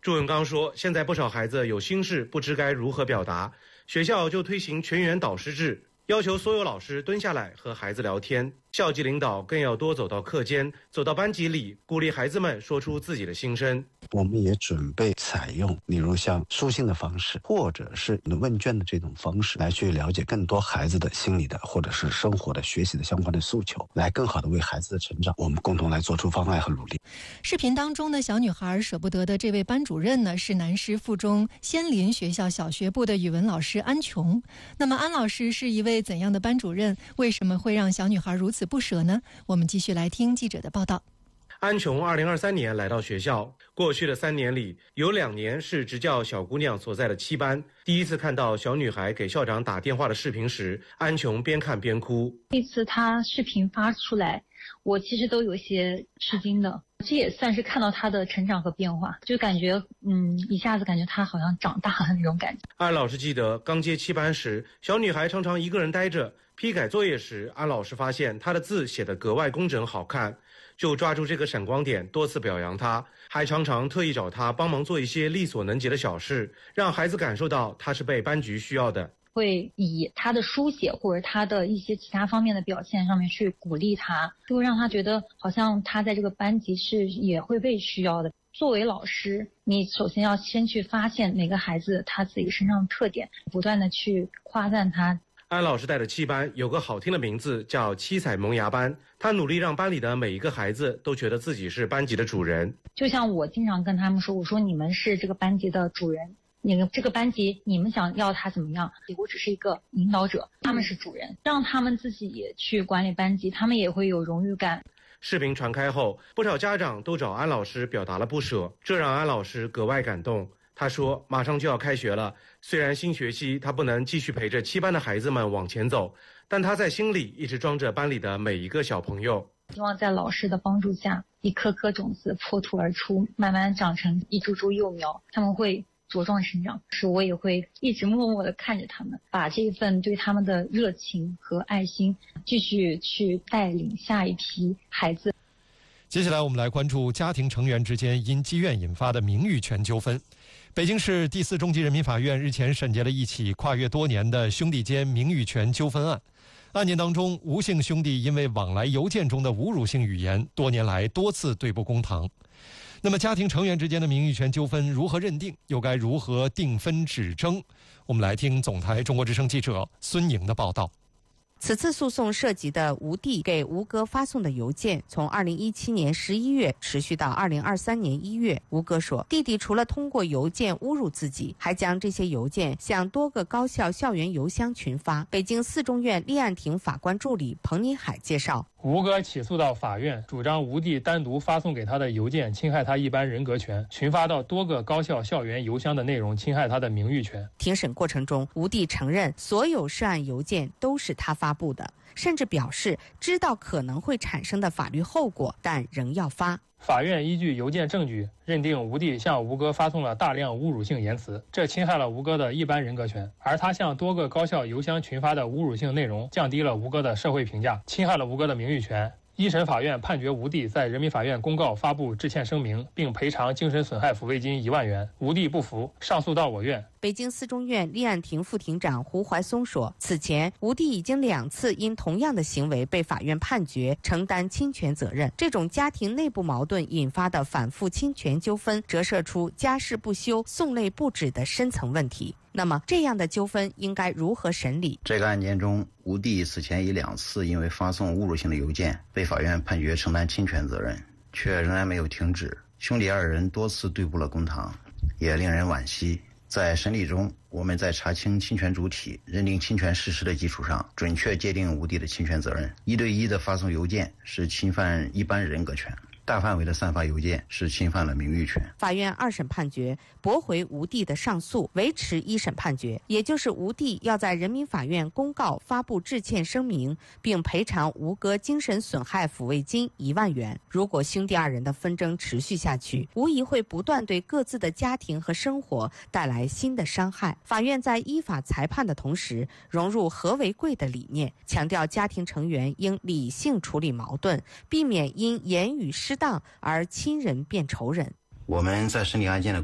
朱文刚说，现在不少孩子有心事，不知该如何表达，学校就推行全员导师制，要求所有老师蹲下来和孩子聊天，校级领导更要多走到课间，走到班级里，鼓励孩子们说出自己的心声。 我们也准备采用例如像书信的方式，或者是问卷的这种方式，来去了解更多孩子的心理的或者是生活的学习的相关的诉求，来更好的为孩子的成长我们共同来做出方案和努力。 视频当中的小女孩舍不得的这位班主任呢，是南师附中仙林学校小学部的语文老师安琼。那么安老师是一位怎样的班主任？为什么会让小女孩如此不舍呢？我们继续来听记者的报道。 安琼2023年来到学校，过去的3年里，有2年是执教小姑娘所在的7班。第一次看到小女孩给校长打电话的视频时，安琼边看边哭。 这次她视频发出来，我其实都有些吃惊的，这也算是看到她的成长和变化，就感觉一下子感觉她好像长大了那种感觉。 安老师记得刚接7班时，小女孩常常一个人待着，批改作业时，安老师发现她的字写得格外工整好看，就抓住这个闪光点，多次表扬她，还常常特意找她帮忙做一些力所能及的小事，让孩子感受到她是被班级需要的。 会以他的书写或者他的一些其他方面的表现上面去鼓励他，就会让他觉得好像他在这个班级是也会被需要的。作为老师，你首先要先去发现每个孩子他自己身上的特点，不断的去夸赞他。 安老师带的7班有个好听的名字，叫七彩萌芽班。他努力让班里的每一个孩子都觉得自己是班级的主人。 就像我经常跟他们说，我说你们是这个班级的主人，你们这个班级你们想要他怎么样，我只是一个引导者，他们是主人，让他们自己也去管理班级，他们也会有荣誉感。 视频传开后，不少家长都找安老师表达了不舍，这让安老师格外感动。他说马上就要开学了，虽然新学期他不能继续陪着7班的孩子们往前走，但他在心里一直装着班里的每一个小朋友。 希望在老师的帮助下，一颗颗种子破土而出，慢慢长成一株株幼苗，他们会茁壮成长。是我也会一直默默地看着他们，把这份对他们的热情和爱心继续去带领下一批孩子。 接下来我们来关注家庭成员之间因积怨引发的名誉权纠纷。北京市第4中级人民法院日前审结了一起跨越多年的兄弟间名誉权纠纷案。案件当中，吴姓兄弟因为往来邮件中的侮辱性语言，多年来多次对簿公堂。那么家庭成员之间的名誉权纠纷如何认定，又该如何定分指争？我们来听总台中国之声记者孙颖的报道。 此次诉讼涉及的吴弟给吴哥发送的邮件，从2017年11月持续到2023年1月。吴哥说，弟弟除了通过邮件侮辱自己，还将这些邮件向多个高校校园邮箱群发。北京4中院立案庭法官助理彭尼海介绍， 吴哥起诉到法院，主张吴弟单独发送给他的邮件侵害他一般人格权，群发到多个高校校园邮箱的内容侵害他的名誉权。 庭审过程中，吴弟承认所有涉案邮件都是他发布的，甚至表示知道可能会产生的法律后果，但仍要发。 法院依据邮件证据，认定吴弟向吴哥发送了大量侮辱性言辞，这侵害了吴哥的一般人格权；而他向多个高校邮箱群发的侮辱性内容，降低了吴哥的社会评价，侵害了吴哥的名誉权。一审法院判决吴弟在人民法院公告发布致歉声明，并赔偿精神损害抚慰金1万元。吴弟不服，上诉到我院。 北京4中院立案庭副庭长胡怀松说，此前吴弟已经2次因同样的行为被法院判决承担侵权责任。这种家庭内部矛盾引发的反复侵权纠纷，折射出家事不休、讼累不止的深层问题。那么这样的纠纷应该如何审理？ 这个案件中，吴弟此前已2次因为发送侮辱性的邮件被法院判决承担侵权责任，却仍然没有停止。兄弟2人多次对簿了公堂，也令人惋惜。在审理中，我们在查清侵权主体、认定侵权事实的基础上，准确界定吴弟的侵权责任。1对1的发送邮件是侵犯一般人格权，大范围的散发邮件是侵犯了名誉权。 法院2审判决驳回吴弟的上诉，维持1审判决，也就是吴弟要在人民法院公告发布致歉声明，并赔偿吴哥精神损害抚慰金1万元。如果兄弟2人的纷争持续下去，无疑会不断对各自的家庭和生活带来新的伤害。法院在依法裁判的同时，融入和为贵的理念，强调家庭成员应理性处理矛盾，避免因言语失当而亲人变仇人。 我们在审理案件的